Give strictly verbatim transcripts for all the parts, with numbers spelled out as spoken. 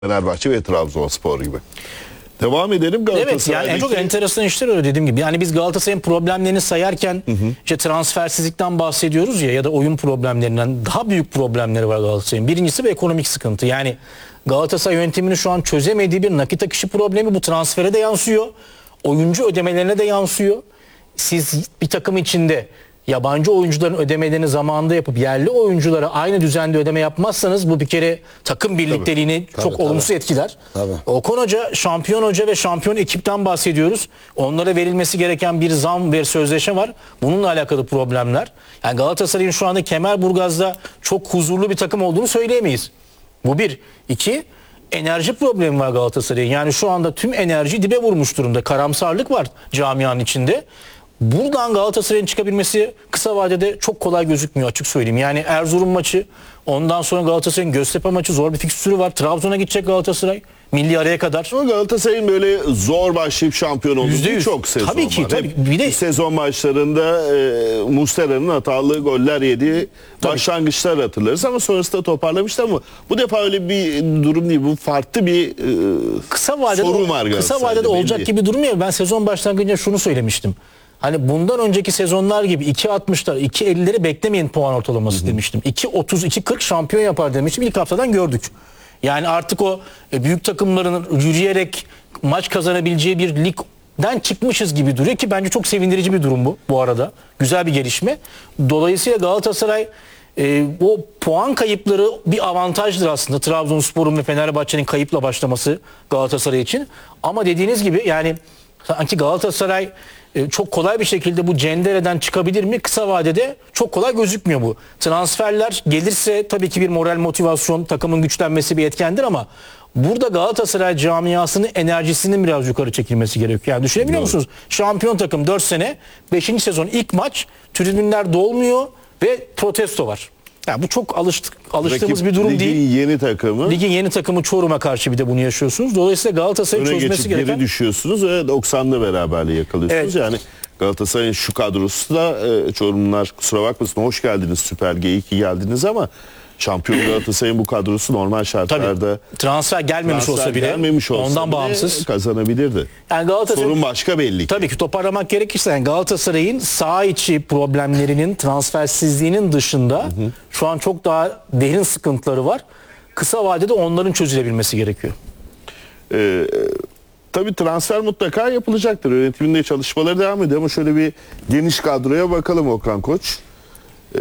Fenerbahçe ve Trabzonspor gibi. Devam edelim Galatasaray'daki. Evet, yani en çok enteresan işler öyle dediğim gibi. Yani biz Galatasaray'ın problemlerini sayarken hı hı. işte transfersizlikten bahsediyoruz ya ya da oyun problemlerinden daha büyük problemleri var Galatasaray'ın. Birincisi bir ekonomik sıkıntı. Yani Galatasaray yönetiminin şu an çözemediği bir nakit akışı problemi, bu transfere de yansıyor. Oyuncu ödemelerine de yansıyor. Siz bir takım içinde yabancı oyuncuların ödemelerini zamanında yapıp yerli oyunculara aynı düzende ödeme yapmazsanız bu bir kere takım birlikteliğini tabii, çok tabii, olumsuz tabii. etkiler. Tabii. Okan Hoca, şampiyon hoca ve şampiyon ekipten bahsediyoruz. Onlara verilmesi gereken bir zam ve sözleşme var. Bununla alakalı problemler. Yani Galatasaray'ın şu anda Kemerburgaz'da çok huzurlu bir takım olduğunu söyleyemeyiz. Bu bir. İki, enerji problemi var Galatasaray'ın. Yani şu anda tüm enerji dibe vurmuş durumda. Karamsarlık var camianın içinde. Buradan Galatasaray'ın çıkabilmesi kısa vadede çok kolay gözükmüyor, açık söyleyeyim. Yani Erzurum maçı, ondan sonra Galatasaray'ın Göztepe maçı, zor bir fikstürü var. Trabzon'a gidecek Galatasaray milli araya kadar. Ama Galatasaray'ın böyle zor başlayıp şampiyon olduğu çok sezon tabii ki, var. Tabii Bir de sezon maçlarında e, Muslera'nın hatalı goller yediği tabii. başlangıçlar hatırlarız ama sonrasında toparlamışlar ama bu defa öyle bir durum değil. Bu farklı bir e, kısa vadede, sorun var kısa vadede olacak belli. Gibi durmuyor. Ben sezon başlangıcında şunu söylemiştim. Hani bundan önceki sezonlar gibi iki altmışlar, iki ellileri beklemeyin puan ortalaması hı hı. demiştim. iki otuz, iki kırk şampiyon yapar demiştim. İlk haftadan gördük. Yani artık o büyük takımların yürüyerek maç kazanabileceği bir ligden çıkmışız gibi duruyor ki bence çok sevindirici bir durum bu bu arada. Güzel bir gelişme. Dolayısıyla Galatasaray e, o puan kayıpları bir avantajdır aslında. Trabzonspor'un ve Fenerbahçe'nin kayıpla başlaması Galatasaray için. Ama dediğiniz gibi yani sanki Galatasaray çok kolay bir şekilde bu cendereden çıkabilir mi? Kısa vadede çok kolay gözükmüyor bu. Transferler gelirse tabii ki bir moral, motivasyon, takımın güçlenmesi bir etkendir ama burada Galatasaray camiasının enerjisinin biraz yukarı çekilmesi gerekiyor. Yani düşünebiliyor Doğru. musunuz? Şampiyon takım dört sene, beşinci sezon ilk maç, tribünler dolmuyor ve protesto var. Yani bu çok alıştık, alıştığımız Rakip, bir durum değil. Ligin yeni takımı. Ligin yeni takımı Çorum'a karşı bir de bunu yaşıyorsunuz. Dolayısıyla Galatasaray'ın çözmesi gereken... Öne geçip geri düşüyorsunuz ve doksanlı beraberliği yakalıyorsunuz. Evet. Yani Galatasaray'ın şu kadrosu da e, Çorumlular kusura bakmasın, hoş geldiniz Süper Lig'e, iyi ki geldiniz ama şampiyon Galatasaray'ın bu kadrosu normal şartlarda Tabii, transfer gelmemiş transfer olsa bile gelmemiş olsa ondan bile bağımsız kazanabilirdi. Yani Galatasaray, sorun başka belli ki. Tabii ki toparlamak gerekirse yani Galatasaray'ın saha içi problemlerinin, transfersizliğinin dışında hı hı. şu an çok daha derin sıkıntıları var. Kısa vadede onların çözülebilmesi gerekiyor. Ee, tabii transfer mutlaka yapılacaktır. Yönetiminde çalışmaları devam ediyor ama şöyle bir geniş kadroya bakalım Okan Koç. Ee,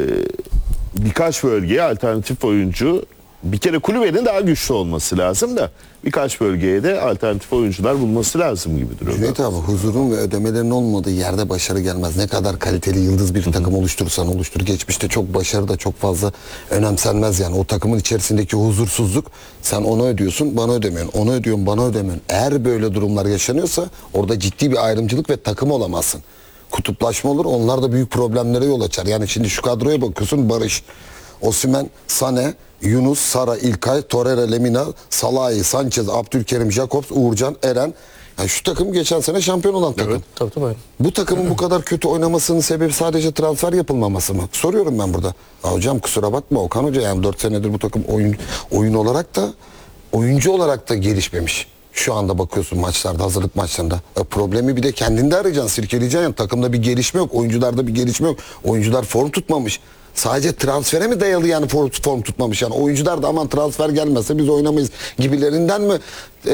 birkaç bölgeye alternatif oyuncu, bir kere kulübenin daha güçlü olması lazım da birkaç bölgeye de alternatif oyuncular bulması lazım gibi duruyor. Cüneyt abi, huzurun ve ödemelerin olmadığı yerde başarı gelmez. Ne kadar kaliteli yıldız bir takım oluşturursan oluştur. Geçmişte çok başarı da çok fazla önemsenmez yani. O takımın içerisindeki huzursuzluk, sen ona ödüyorsun bana ödemiyorsun, onu ödüyorsun bana ödemiyorsun. Eğer böyle durumlar yaşanıyorsa orada ciddi bir ayrımcılık ve takım olamazsın. Kutuplaşma olur, onlar da büyük problemlere yol açar. Yani şimdi şu kadroya bakıyorsun: Barış, Osimhen, Sane, Yunus, Sara, İlkay, Torreira, Lemina, Salahi, Sanchez, Abdülkerim, Jakobs, Uğurcan, Eren. Yani şu takım geçen sene şampiyon olan takım. Evet, tabii, tabii. Bu takımın bu kadar kötü oynamasının sebebi sadece transfer yapılmaması mı? Soruyorum ben burada. Ya hocam kusura bakma Okan Hoca, yani dört senedir bu takım oyun oyun olarak da oyuncu olarak da gelişmemiş. Şu anda bakıyorsun maçlarda, hazırlık maçlarında. E, problemi bir de kendinde arayacaksın, sirkeleyeceksin. Yani takımda bir gelişme yok, oyuncularda bir gelişme yok. Oyuncular form tutmamış. Sadece transfere mi dayalı yani form, form tutmamış? Yani oyuncular da aman transfer gelmezse biz oynamayız gibilerinden mi e,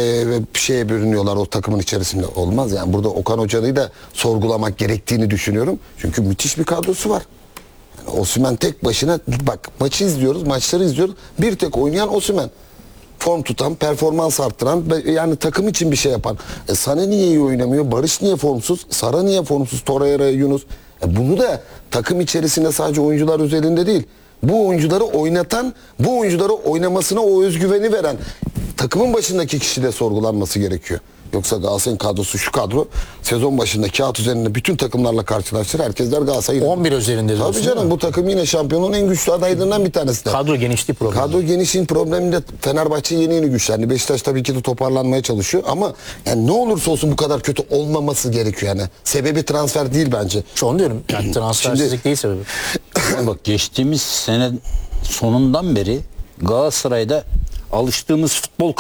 şeye bürünüyorlar o takımın içerisinde? Olmaz yani. Burada Okan Hoca'yı da sorgulamak gerektiğini düşünüyorum. Çünkü müthiş bir kadrosu var. Yani Osimhen tek başına, bak maçı izliyoruz, maçları izliyoruz. Bir tek oynayan Osimhen. Form tutan, performans arttıran, yani takım için bir şey yapan. E, Sane niye iyi oynamıyor? Barış niye formsuz? Sara niye formsuz? Torreira, Yunus. E, bunu da takım içerisinde sadece oyuncular üzerinde değil. Bu oyuncuları oynatan, bu oyuncuları oynamasına o özgüveni veren takımın başındaki kişi de sorgulanması gerekiyor. Yoksa Galatasaray'ın kadrosu şu kadro, sezon başında kağıt üzerinde bütün takımlarla karşılaştır. Herkes der Galatasaray'ın. on bir üzerinde. Tabii canım, bu takım yine şampiyonun en güçlü adaylarından bir tanesi de. Kadro genişliği problemi. Kadro genişliğin probleminde Fenerbahçe yeni yeni güçlendi. Beşiktaş tabii ki de toparlanmaya çalışıyor ama yani ne olursa olsun bu kadar kötü olmaması gerekiyor yani. Sebebi transfer değil bence. Şu onu diyorum. Yani transfersizlik Şimdi, değil sebebi. Bak, geçtiğimiz sene sonundan beri Galatasaray'da alıştığımız futbol